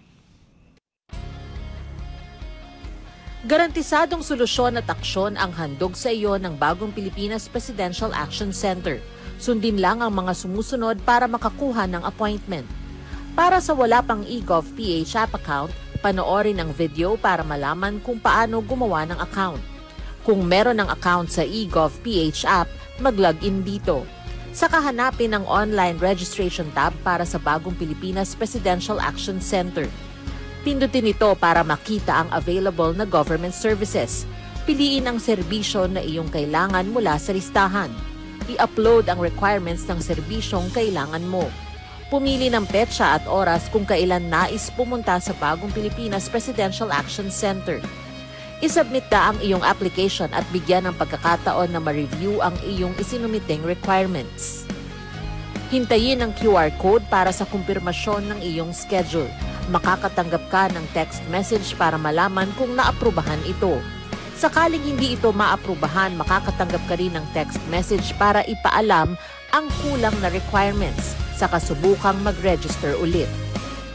Garantisadong solusyon at aksyon ang handog sa iyo ng bagong Pilipinas Presidential Action Center. Sundin lang ang mga sumusunod para makakuha ng appointment. Para sa wala pang eGov.ph app account, panoorin ang video para malaman kung paano gumawa ng account. Kung meron ng account sa eGov.ph app, mag-login dito. Saka hanapin ang online registration tab para sa bagong Pilipinas Presidential Action Center. Pindutin ito para makita ang available na government services. Piliin ang serbisyo na iyong kailangan mula sa listahan. I-upload ang requirements ng serbisyong kailangan mo. Pumili ng petsa at oras kung kailan nais pumunta sa bagong Pilipinas Presidential Action Center. I-submit na ang iyong application at bigyan ng pagkakataon na ma-review ang iyong isinumiting requirements. Hintayin ang QR code para sa kumpirmasyon ng iyong schedule. Makakatanggap ka ng text message para malaman kung naaprubahan ito. Sakaling hindi ito maaprubahan, makakatanggap ka rin ng text message para ipaalam ang kulang na requirements sa kasubukang mag-register ulit.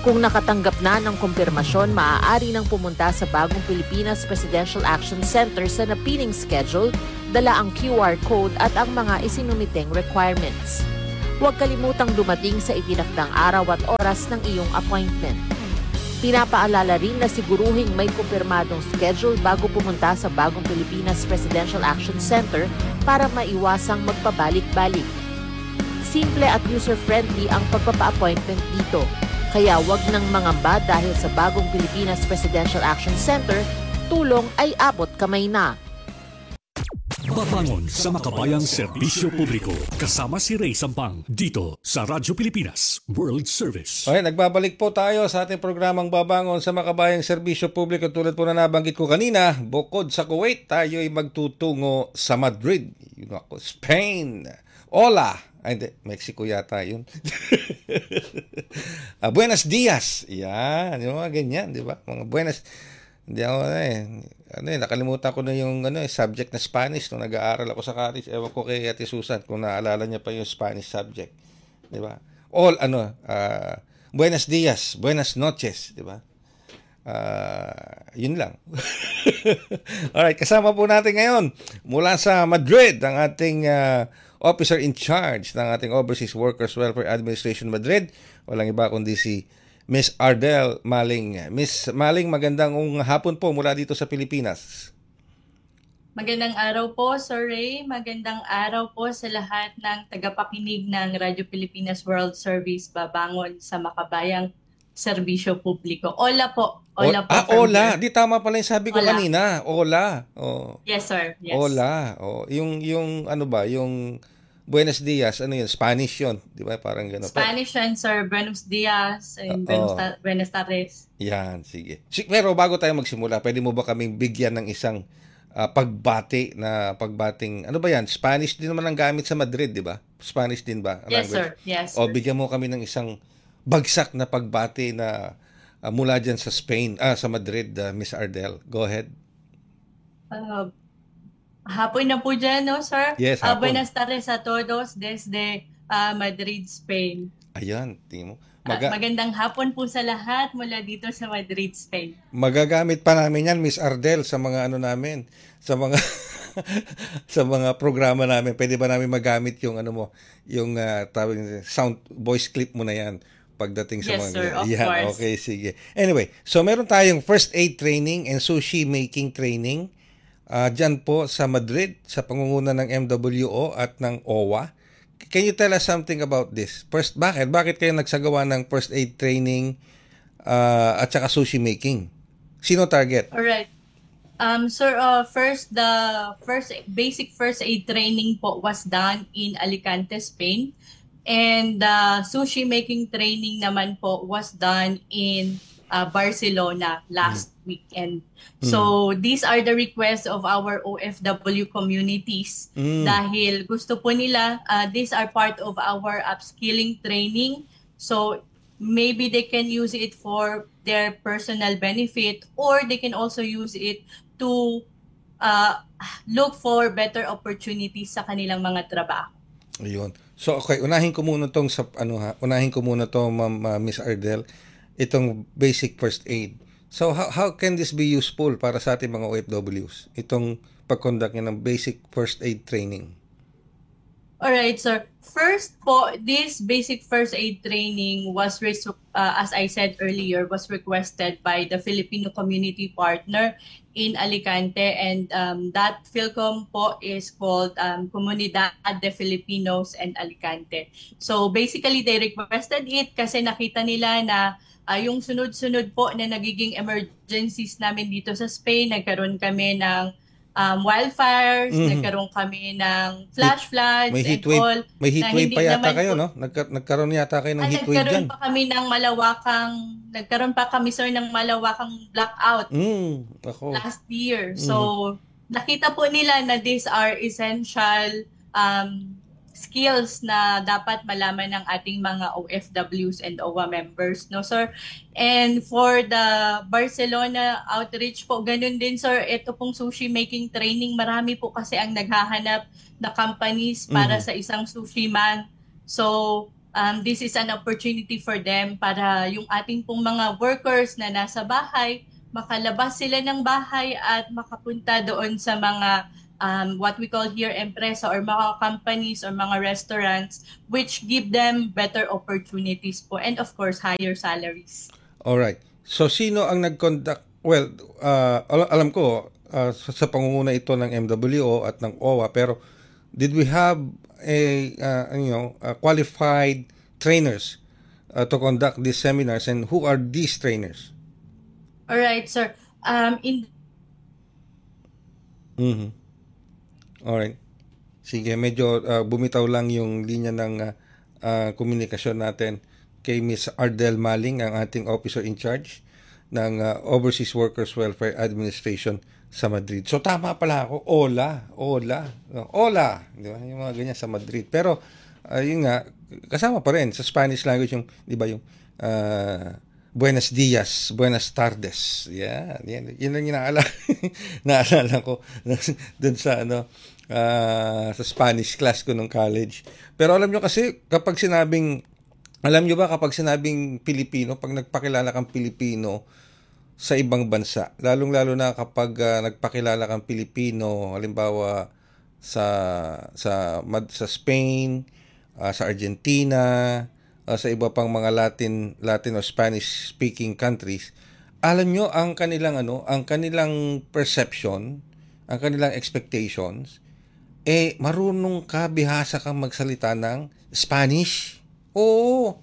Kung nakatanggap na ng kumpirmasyon, maaari nang pumunta sa bagong Pilipinas Presidential Action Center sa napiling schedule, dala ang QR code at ang mga isinumiteng requirements. Huwag kalimutang dumating sa itinakdang araw at oras ng iyong appointment. Pinapaalala rin na siguruhing may kumpirmadong schedule bago pumunta sa bagong Pilipinas Presidential Action Center para maiwasang magpabalik-balik. Simple at user-friendly ang pagpapa-appointment dito. Kaya wag nang mangamba dahil sa bagong Pilipinas Presidential Action Center, tulong ay abot kamay na. Babangon sa makabayang serbisyo publiko. Kasama si Ray Sampang dito sa Radyo Pilipinas World Service. Okay, nagbabalik po tayo sa ating programang Babangon sa makabayang serbisyo publiko. Tulad po na nabanggit ko kanina, bukod sa Kuwait, tayo ay magtutungo sa Madrid, Spain. Hola! Ay, hindi. Mexico yata yun. Buenos dias. Yan. Yung mga ganyan, di ba? Mga buenas. Hindi ako nakalimutan ko na yung subject na Spanish nung nag-aaral ako sa college. Ewan ko kay Ate Susan kung naalala niya pa yung Spanish subject. Di ba? Buenos dias, buenas noches, di ba? Yun lang. Alright, kasama po natin ngayon mula sa Madrid ang ating officer in charge ng ating Overseas Workers Welfare Administration Madrid. Walang iba kundi si Miss Ardel Maling. Miss Maling, magandang hapon po mula dito sa Pilipinas. Magandang araw po, Sir Ray. Magandang araw po sa lahat ng tagapakinig ng Radyo Pilipinas World Service, Babangon sa makabayang serbisyo publiko. Hola po. Hola po. Hola. Di tama pala yung sabi ko kanina. Hola. Oh. Yes, sir. Yes. Hola. Oh. Yung ano ba? Yung Buenos Dias. Ano yun? Spanish yun. Di ba? Parang gano'n. Spanish yun, sir. Buenos Dias and Buenos Tardes. Yan. Sige. Pero bago tayo magsimula, pwede mo ba kaming bigyan ng isang pagbating, ano ba yan? Spanish din naman ang gamit sa Madrid, di ba? Spanish din ba? Yes, sir. Yes, sir. O bigyan mo kami ng isang bagsak na pagbati na mula dyan sa Spain, sa Madrid, Miss Ardel. Go ahead. Hapon na po dyan, no, sir? Yes, hapon. Buenas tardes a todos desde Madrid, Spain. Ayan, tingin mo. Magandang hapon po sa lahat mula dito sa Madrid, Spain. Magagamit pa namin yan, Miss Ardel, sa mga ano namin, sa mga sa mga programa namin. Pwede ba namin magamit yung yung sound voice clip mo na yan pagdating sa yes, mga sir, of course. Okay, sige. Anyway, so meron tayong first aid training and sushi making training dyan po sa Madrid sa pangunguna ng MWO at ng OWA. Can you tell us something about this? First, bakit kayo nagsagawa ng first aid training at saka sushi making? Sino target? Alright. Sir, the basic first aid training po was done in Alicante, Spain. And the sushi making training naman po was done in Barcelona last weekend. So these are the requests of our OFW communities dahil gusto po nila, these are part of our upskilling training. So maybe they can use it for their personal benefit or they can also use it to look for better opportunities sa kanilang mga trabaho. Ayun. So okay, unahin ko muna tong Ma'am Miss Ardel, itong basic first aid. So how can this be useful para sa ating mga OFWs? Itong pag-conduct ng basic first aid training. Alright, sir. First po, this basic first aid training was, as I said earlier, was requested by the Filipino community partner in Alicante, and that PhilCom po is called Comunidad de Filipinos and Alicante. So basically, they requested it kasi nakita nila na yung sunod-sunod po na nagiging emergencies namin dito sa Spain, nagkaroon kami ng wildfires, nagkaroon kami ng flash floods and all. May heat wave pa yata kayo, no? Nagkaroon yata kayo ng heat wave dyan. Nagkaroon pa kami, sir, ng malawakang blackout last year. So, nakita po nila na these are essential skills na dapat malaman ng ating mga OFWs and OWA members, no, sir? And for the Barcelona outreach po, ganun din, sir. Ito pong sushi making training, marami po kasi ang naghahanap na companies para sa isang sushi man. So, this is an opportunity for them para yung ating pong mga workers na nasa bahay, makalabas sila ng bahay at makapunta doon sa mga what we call here empresa or mga companies or mga restaurants which give them better opportunities po and of course higher salaries. Alright. So sino ang nag-conduct? Well, alam ko sa pangunguna ito ng MWO at ng OWA, pero did we have qualified trainers to conduct these seminars, and who are these trainers? All right, sir. Alright. Sige, medyo bumitaw lang yung linya ng komunikasyon natin kay Miss Ardel Maling, ang ating officer in charge ng Overseas Workers Welfare Administration sa Madrid. So tama pala ako, OLA. Di ba? Yung mga ganyan sa Madrid. Pero yun nga, kasama pa rin sa Spanish language yung, di ba, yung Buenos Dias, Buenas Tardes. Yun lang yung naalala ko dun sa sa Spanish class ko nung college. Pero alam nyo kasi, kapag sinabing Pilipino, pag nagpakilala kang Pilipino sa ibang bansa, lalong-lalo na kapag nagpakilala kang Pilipino, halimbawa sa Spain, sa Argentina, sa iba pang mga Latin or Spanish speaking countries, alam nyo ang kanilang perception, ang kanilang expectations, marunong ka, bihasa kang magsalita ng Spanish. Oo.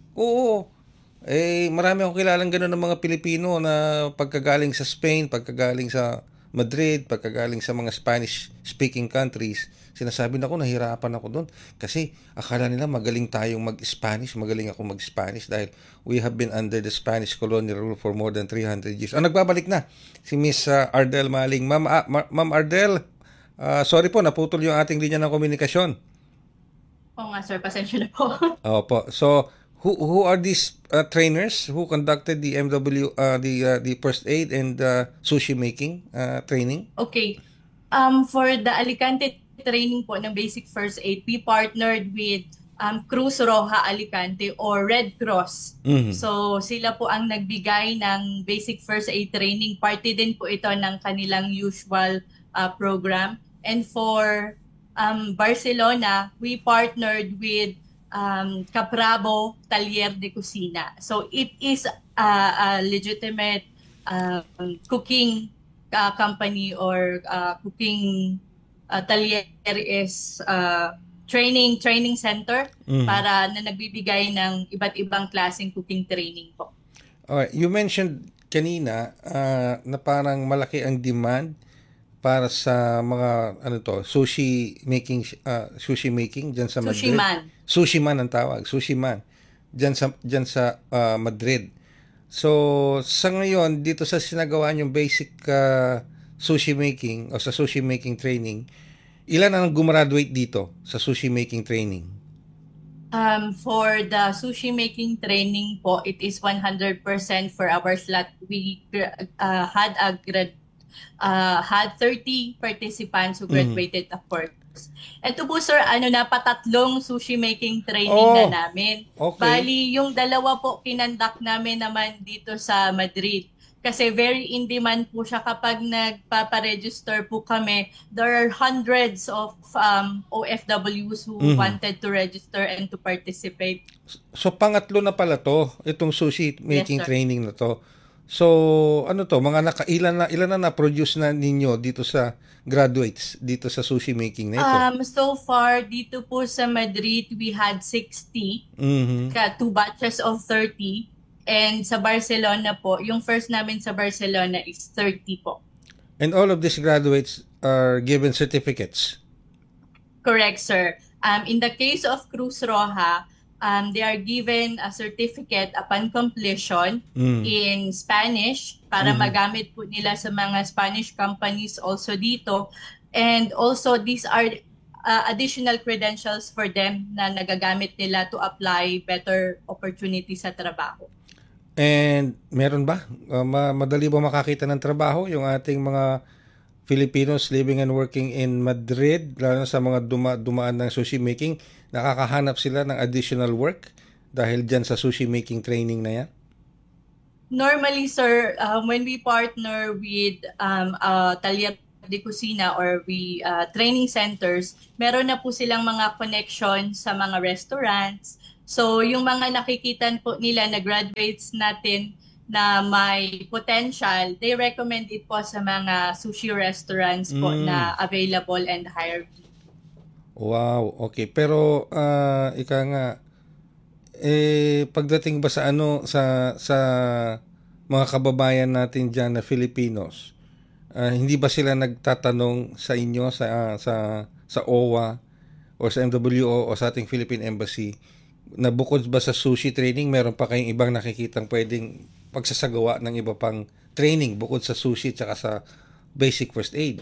Marami akong kilalang gano'n ng mga Pilipino na pagkagaling sa Spain, pagkagaling sa Madrid, pagkagaling sa mga Spanish-speaking countries, sinasabi na ako, nahirapan ako doon. Kasi akala nila magaling tayong mag-Spanish, magaling ako mag-Spanish dahil we have been under the Spanish colonial rule for more than 300 years. Nagbabalik na si Miss Ardel Maling. Ma'am Ardel, sorry po, naputol yung ating linya ng komunikasyon. Oo nga, sir. Pasensya na po. Opo. So, who are these trainers who conducted the the first aid and sushi making training? Okay. For the Alicante training po ng basic first aid, we partnered with Cruz Roja Alicante or Red Cross. So, sila po ang nagbigay ng basic first aid training. Parte din po ito ng kanilang usual program. And for Barcelona, we partnered with Caprabo Taller de Cocina. So it is a legitimate cooking company or cooking taller is training center para na nagbibigay ng iba't ibang klaseng cooking training po. Alright, you mentioned kanina na parang malaki ang demand para sa mga sushi making diyan sa Madrid. Sushi man ang tawag, sushi man diyan sa Madrid. So sa ngayon dito sa sinagawa yung basic sushi making o sa sushi making training, ilan ang gumraduate dito sa sushi making training? For the sushi making training po, it is 100% for our slot. We had 30 participants who graduated of course. Ito po sir, napatatlong sushi making training na namin. Okay. Bali, yung dalawa po kinandak namin naman dito sa Madrid. Kasi very in demand po siya kapag nagpaparegister po kami. There are hundreds of OFWs who wanted to register and to participate. So pangatlo na pala to, itong sushi making training na to. So, ilan na na-produce na ninyo dito sa graduates, dito sa sushi making na ito? So far, dito po sa Madrid, we had 60, 2 batches of 30. And sa Barcelona po, yung first namin sa Barcelona is 30 po. And all of these graduates are given certificates? Correct, sir. In the case of Cruz Roja, they are given a certificate upon completion in Spanish para magamit po nila sa mga Spanish companies also dito. And also, these are additional credentials for them na nagagamit nila to apply better opportunities sa trabaho. And meron ba? Madali ba makakita ng trabaho yung ating mga Filipinos living and working in Madrid, lalo sa mga dumaan ng sushi making, nakakahanap sila ng additional work dahil dyan sa sushi making training na yan? Normally, sir, when we partner with Taller de Cocina or training centers, meron na po silang mga connection sa mga restaurants. So, yung mga nakikita po nila na graduates natin na may potential, they recommend it po sa mga sushi restaurants po na available and higher. Wow, okay. Pero ika nga, pagdating ba sa sa mga kababayan natin diyan na Filipinos, hindi ba sila nagtatanong sa inyo sa OWA o sa MWO o sa ating Philippine Embassy na bukod ba sa sushi training, meron pa kayong ibang nakikitang pwedeng pagsasagawa ng iba pang training bukod sa sushi at sa basic first aid?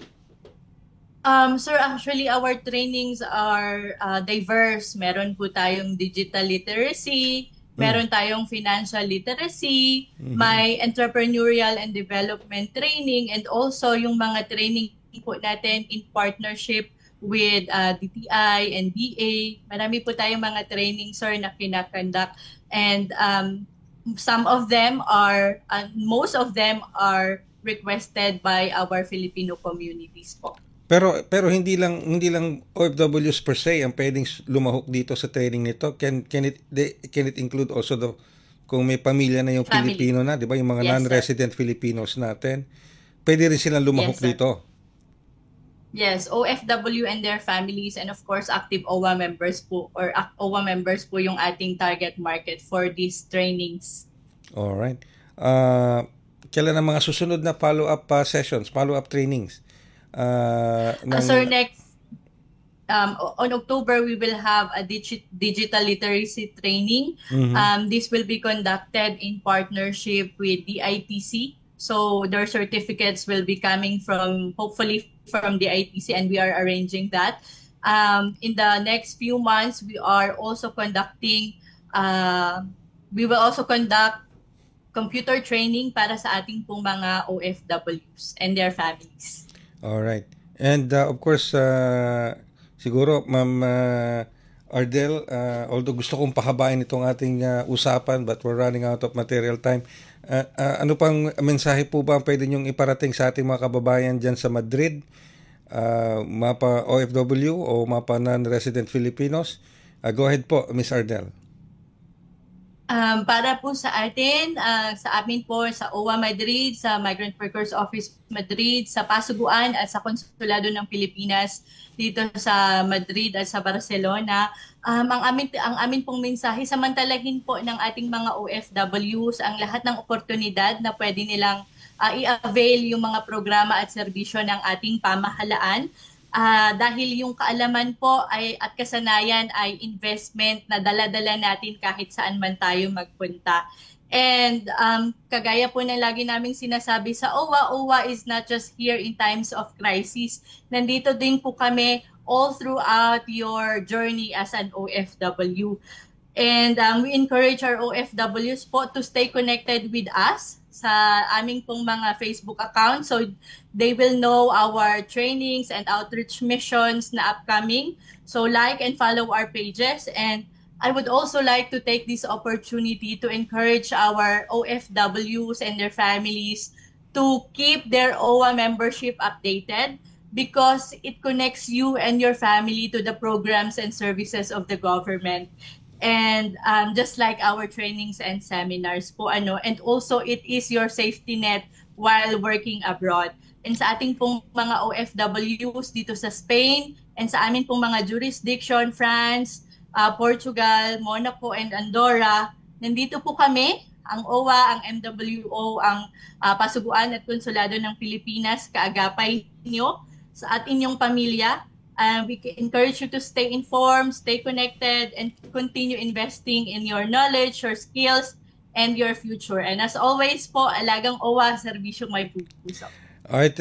Sir, actually, our trainings are diverse. Meron po tayong digital literacy, meron tayong financial literacy, may entrepreneurial and development training, and also yung mga training po natin in partnership with DTI and DA. Marami po tayong mga training, sir, na kinakandak. And some of them are, most of them are requested by our Filipino communities po. Pero hindi lang OFWs per se ang pwedeng lumahok dito sa training nito. Can it include also kung may pamilya na yung family. Filipino na, 'di ba? Yung mga non-resident Filipinos natin, pwede rin silang lumahok dito. Yes, OFW and their families, and of course active OWA members po yung ating target market for these trainings. All right. Kailan ang mga susunod na follow-up sessions, follow-up trainings? Sir, next on October we will have a digital literacy training. This will be conducted in partnership with DITC. So their certificates will be coming hopefully from DITC, and we are arranging that. In the next few months, we will also conduct computer training para sa ating pong mga OFWs and their families. All right. And of course, siguro, Ma'am Ardel, although gusto kong pahabain itong ating usapan, but we're running out of material time, ano pang mensahe po ba ang pwede niyong iparating sa ating mga kababayan dyan sa Madrid, mapa OFW o mapa non-resident Filipinos? Go ahead po, Ms. Ardel. Para po sa atin, sa amin po, sa OWA Madrid, sa Migrant Workers Office Madrid, sa Pasuguan at sa Konsulado ng Pilipinas dito sa Madrid at sa Barcelona, ang amin pong mensahe, samantalahin po ng ating mga OFWs ang lahat ng oportunidad na pwede nilang i-avail yung mga programa at serbisyo ng ating pamahalaan. Dahil yung kaalaman po at kasanayan ay investment na dala-dala natin kahit saan man tayo magpunta. And kagaya po na lagi naming sinasabi sa OWA is not just here in times of crisis. Nandito din po kami all throughout your journey as an OFW. And we encourage our OFWs po to stay connected with us sa aming pong mga Facebook account, so they will know our trainings and outreach missions na upcoming. So like and follow our pages. And I would also like to take this opportunity to encourage our OFWs and their families to keep their OWA membership updated, because it connects you and your family to the programs and services of the government. And just like our trainings and seminars po, and also it is your safety net while working abroad. And sa ating pong mga OFWs dito sa Spain, and sa amin pong mga jurisdiction, France, Portugal, Monaco, and Andorra, nandito po kami, ang OWA, ang MWO, ang Pasuguan at Konsulado ng Pilipinas, kaagapay niyo at inyong pamilya. We encourage you to stay informed, stay connected, and continue investing in your knowledge, your skills, and your future. And as always po, alagang OWA, serbisyong may puso. Alright,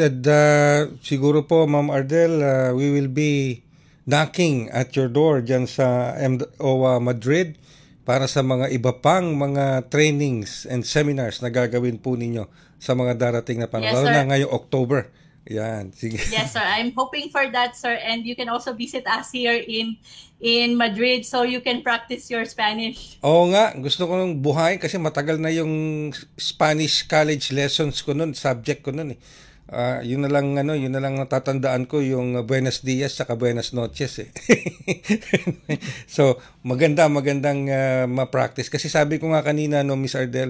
siguro po, Ma'am Ardel, we will be knocking at your door dyan sa OWA Madrid para sa mga iba pang mga trainings and seminars na gagawin po ninyo sa mga darating na panahon. Lalo na ngayong October. Yan, sige. Yes, sir. I'm hoping for that, sir. And you can also visit us here in Madrid so you can practice your Spanish. Oo nga, gusto ko nung buhayin kasi matagal na yung Spanish college lessons ko nun, subject ko nun eh. Yun na lang natatandaan ko yung Buenos Dias saka Buenas Noches eh. So, magandang ma-practice kasi sabi ko nga kanina no Miss Ardel,